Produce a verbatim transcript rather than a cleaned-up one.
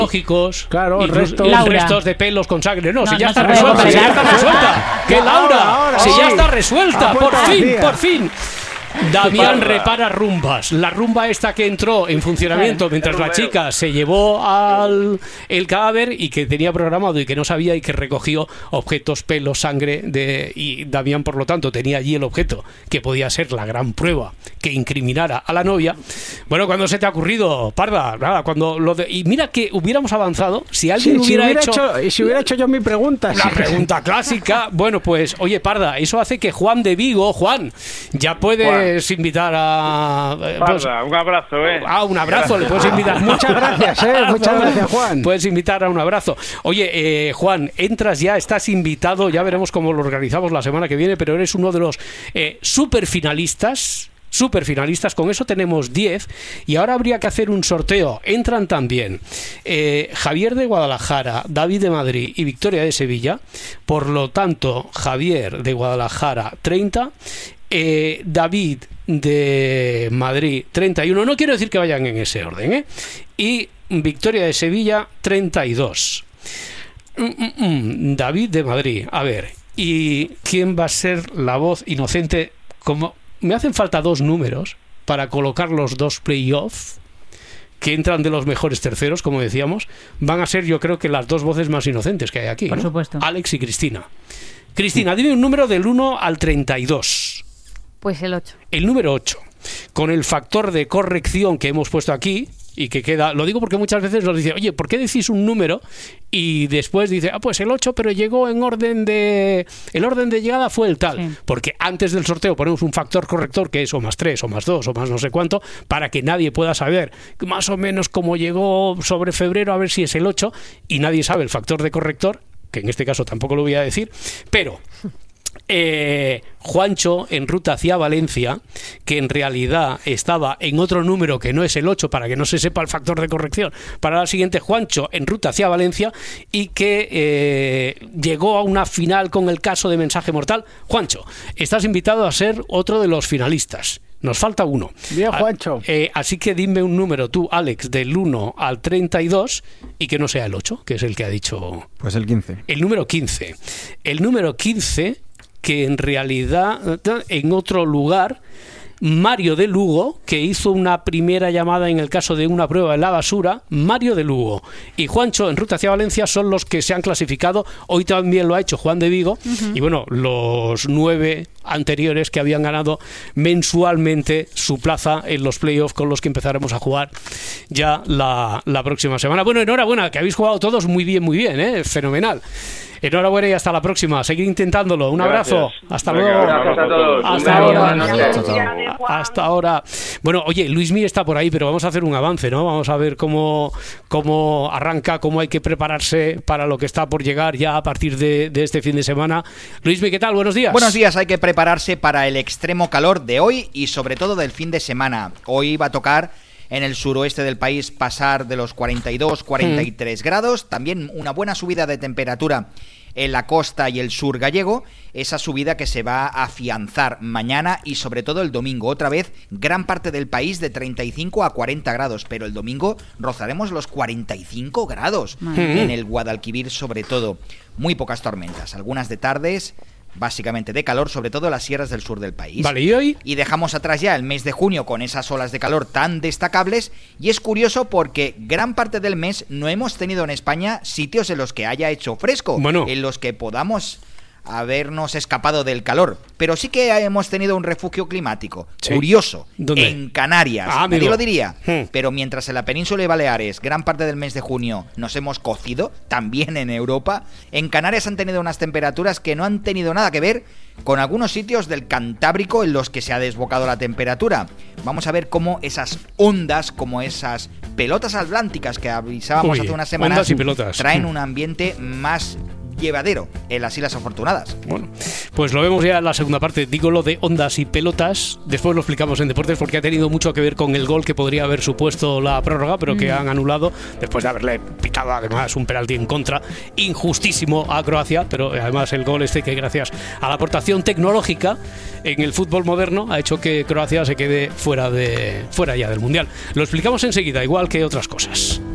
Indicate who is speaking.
Speaker 1: Lógicos,
Speaker 2: claro, restos,
Speaker 1: restos de pelos con sangre. No,
Speaker 3: no
Speaker 1: si ya
Speaker 3: no
Speaker 1: está resuelta, si ya está resuelta. ¡Que Laura!
Speaker 2: Ahora, ahora,
Speaker 1: si
Speaker 2: sí.
Speaker 1: ya está resuelta, por fin,
Speaker 2: vacía.
Speaker 1: por fin. Damián repara rumbas. La rumba esta que entró en funcionamiento mientras la chica se llevó al el cadáver y que tenía programado y que no sabía y que recogió objetos, pelos, sangre de, y Damián, por lo tanto, tenía allí el objeto que podía ser la gran prueba que incriminara a la novia. Bueno, ¿cuándo se te ha ocurrido, Parda? Nada, cuando lo de, y mira que hubiéramos avanzado si alguien
Speaker 2: Sí,
Speaker 1: hubiera,
Speaker 2: si hubiera
Speaker 1: hecho,
Speaker 2: hecho, si hubiera hecho yo mi pregunta.
Speaker 1: la
Speaker 2: sí.
Speaker 1: pregunta clásica. Bueno, pues, oye, Parda, eso hace que Juan de Vigo, Juan, ya puedes invitar a... eh, pues,
Speaker 4: Parda, un abrazo, ¿eh?
Speaker 1: Ah, un abrazo, le puedes invitar.
Speaker 2: Muchas gracias, eh, muchas gracias, Juan.
Speaker 1: Puedes invitar a un abrazo. Oye, eh, Juan, entras ya, estás invitado, ya veremos cómo lo organizamos la semana que viene, pero eres uno de los eh, superfinalistas. Superfinalistas, con eso tenemos diez y ahora habría que hacer un sorteo. Entran también eh, Javier de Guadalajara, David de Madrid y Victoria de Sevilla. Por lo tanto, Javier de Guadalajara treinta, eh, David de Madrid treinta y uno. No quiero decir que vayan en ese orden, ¿eh? Y Victoria de Sevilla treinta y dos. Mm, mm, mm. David de Madrid. A ver, ¿y quién va a ser la voz inocente? Como me hacen falta dos números para colocar los dos playoffs que entran de los mejores terceros, como decíamos, van a ser, yo creo que las dos voces más inocentes que hay aquí.
Speaker 3: Por
Speaker 1: ¿no?
Speaker 3: supuesto.
Speaker 1: Alex y Cristina. Cristina, dime un número del uno al treinta y dos.
Speaker 3: Pues el ocho.
Speaker 1: El número ocho. Con el factor de corrección que hemos puesto aquí y que queda, lo digo porque muchas veces nos dice, oye, ¿por qué decís un número? Y después dice, ah, pues el ocho, pero llegó en orden de... El orden de llegada fue el tal. Sí. Porque antes del sorteo ponemos un factor corrector que es o más tres, o más dos, o más no sé cuánto, para que nadie pueda saber más o menos cómo llegó sobre febrero, a ver si es el ocho, y nadie sabe el factor de corrector, que en este caso tampoco lo voy a decir, pero... Eh, Juancho en ruta hacia Valencia, que en realidad estaba en otro número que no es el ocho, para que no se sepa el factor de corrección para la siguiente, Juancho en ruta hacia Valencia, y que eh, llegó a una final con el caso de Mensaje Mortal. Juancho, estás invitado a ser otro de los finalistas. Nos falta uno.
Speaker 2: Bien, Juancho.
Speaker 1: Eh, así que dime un número tú, Alex, del uno al treinta y dos, y que no sea el ocho, que es el que ha dicho...
Speaker 5: Pues el quince.
Speaker 1: El número quince. El número quince... que en realidad en otro lugar, Mario de Lugo, que hizo una primera llamada en el caso de una prueba en la basura, Mario de Lugo y Juancho en ruta hacia Valencia son los que se han clasificado. Hoy también lo ha hecho Juan de Vigo. Uh-huh. Y bueno, los nueve anteriores que habían ganado mensualmente su plaza en los playoffs, con los que empezaremos a jugar ya la, la próxima semana. Bueno, enhorabuena, que habéis jugado todos muy bien, muy bien, ¿eh? Fenomenal. Enhorabuena y hasta la próxima. Seguid intentándolo. Un
Speaker 4: Gracias.
Speaker 1: abrazo. Hasta
Speaker 4: Venga,
Speaker 1: luego.
Speaker 4: gracias a todos.
Speaker 1: Hasta ahora.
Speaker 4: Hasta,
Speaker 1: hasta ahora. Bueno, oye, Luismi está por ahí, pero vamos a hacer un avance, ¿no? Vamos a ver cómo, cómo arranca, cómo hay que prepararse para lo que está por llegar ya a partir de, de este fin de semana. Luismi, ¿qué tal? Buenos días.
Speaker 6: Buenos días. Hay que prepararse para el extremo calor de hoy y sobre todo del fin de semana. Hoy va a tocar en el suroeste del país pasar de los cuarenta y dos, cuarenta y tres mm. grados, también una buena subida de temperatura en la costa y el sur gallego, esa subida que se va a afianzar mañana y sobre todo el domingo. Otra vez, gran parte del país de treinta y cinco a cuarenta grados, pero el domingo rozaremos los cuarenta y cinco grados mm. en el Guadalquivir sobre todo. Muy pocas tormentas, algunas de tardes, básicamente de calor, sobre todo en las sierras del sur del país.
Speaker 1: Vale, ¿y hoy?
Speaker 6: Y dejamos atrás ya el mes de junio con esas olas de calor tan destacables, y es curioso porque gran parte del mes no hemos tenido en España sitios en los que haya hecho fresco,
Speaker 1: bueno.
Speaker 6: en los que podamos habernos escapado del calor, pero sí que hemos tenido un refugio climático sí. curioso.
Speaker 1: ¿Dónde?
Speaker 6: En Canarias.
Speaker 1: Ah,
Speaker 6: nadie
Speaker 1: amigo.
Speaker 6: lo diría,
Speaker 1: hmm.
Speaker 6: pero mientras en la península de Baleares gran parte del mes de junio nos hemos cocido, también en Europa, en Canarias han tenido unas temperaturas que no han tenido nada que ver con algunos sitios del Cantábrico en los que se ha desbocado la temperatura. Vamos a ver cómo esas ondas, como esas pelotas atlánticas que avisábamos
Speaker 1: Uy,
Speaker 6: hace unas semanas,
Speaker 1: ondas y pelotas.
Speaker 6: traen un ambiente más llevadero en las Islas Afortunadas.
Speaker 1: Bueno, pues lo vemos ya en la segunda parte. Digo lo de ondas y pelotas, después lo explicamos en deportes porque ha tenido mucho que ver con el gol que podría haber supuesto la prórroga, pero que mm. han anulado después de haberle pitado además un penalti en contra injustísimo a Croacia, pero además el gol este que gracias a la aportación tecnológica en el fútbol moderno ha hecho que Croacia se quede fuera de fuera ya del Mundial. Lo explicamos enseguida, igual que otras cosas.